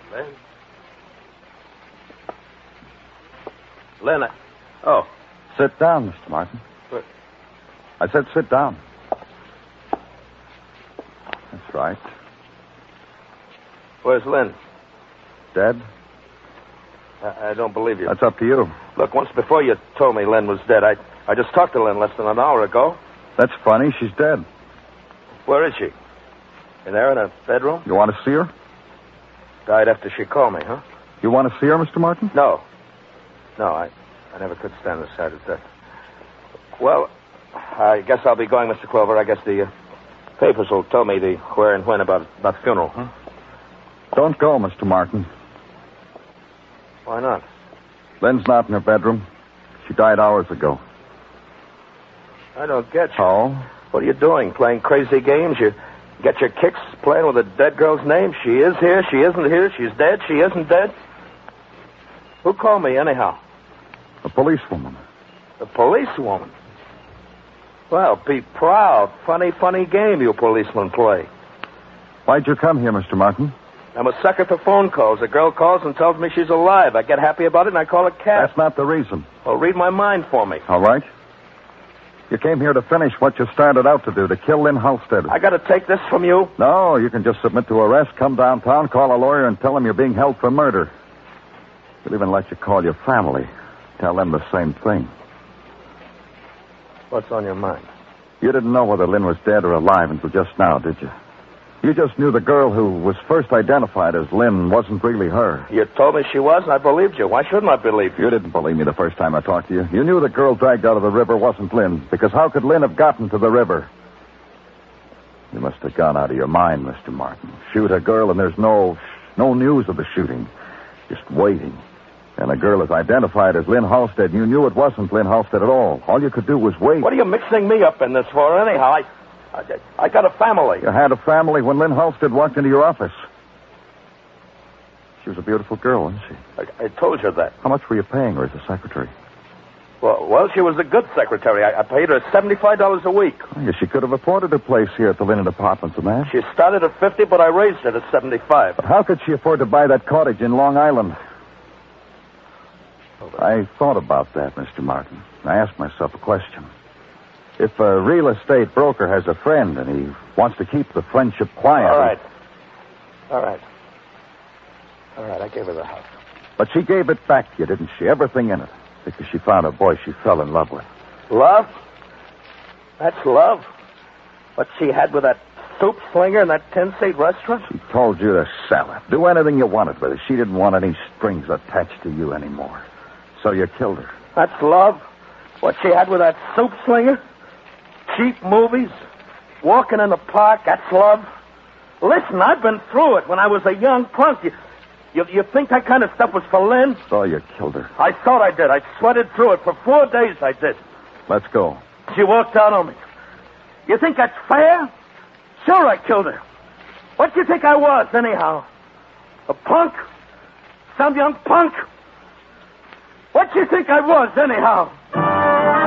Len? Len, Oh. Sit down, Mr. Martin. What? I said sit down. That's right. Where's Len? Dead? I don't believe you. That's up to you. Look, once before you told me Len was dead. I just talked to Len less than an hour ago. That's funny. She's dead. Where is she? In there in a bedroom? You want to see her? Died after she called me, huh? You want to see her, Mr. Martin? No. No, I never could stand the sight of death. Well, I guess I'll be going, Mr. Clover. I guess the papers will tell me the where and when about the funeral, huh? Don't go, Mr. Martin. Why not? Len's not in her bedroom. She died hours ago. I don't get you. Oh? What are you doing? Playing crazy games? You get your kicks playing with a dead girl's name? She is here, she isn't here, she's dead, she isn't dead? Who called me, anyhow? A policewoman. A policewoman? Well, be proud. Funny game you policemen play. Why'd you come here, Mr. Martin? I'm a sucker for phone calls. A girl calls and tells me she's alive. I get happy about it and I call a cab. That's not the reason. Well, read my mind for me. All right. You came here to finish what you started out to do, to kill Lynn Halstead. I got to take this from you? No, you can just submit to arrest, come downtown, call a lawyer, and tell him you're being held for murder. We'll even let you call your family. Tell them the same thing. What's on your mind? You didn't know whether Lynn was dead or alive until just now, did you? You just knew the girl who was first identified as Lynn wasn't really her. You told me she was, and I believed you. Why shouldn't I believe you? You didn't believe me the first time I talked to you. You knew the girl dragged out of the river wasn't Lynn, because how could Lynn have gotten to the river? You must have gone out of your mind, Mr. Martin. Shoot a girl, and there's no news of the shooting. Just waiting. And the girl is identified as Lynn Halstead. You knew it wasn't Lynn Halstead at all. All you could do was wait. What are you mixing me up in this for, anyhow? I got a family. You had a family when Lynn Halstead walked into your office. She was a beautiful girl, wasn't she? I told you that. How much were you paying her as a secretary? Well, she was a good secretary. I paid her $75 a week. I guess she could have afforded a place here at the Linen Apartments and that. She started at $50, but I raised it to $75. But how could she afford to buy that cottage in Long Island? I thought about that, Mr. Martin. I asked myself a question. If a real estate broker has a friend and he wants to keep the friendship quiet... All right, I gave her the house. But she gave it back to you, didn't she? Everything in it. Because she found a boy she fell in love with. Love? That's love? What she had with that soup slinger in that 10-seat restaurant? She told you to sell it. Do anything you wanted with it. She didn't want any strings attached to you anymore. So you killed her. That's love? What she had with that soup slinger? Cheap movies? Walking in the park? That's love? Listen, I've been through it when I was a young punk. You think that kind of stuff was for Lynn? So you killed her. I thought I did. I sweated through it. For 4 days I did. Let's go. She walked out on me. You think that's fair? Sure, I killed her. What do you think I was, anyhow? A punk? Some young punk? What do you think I was, anyhow?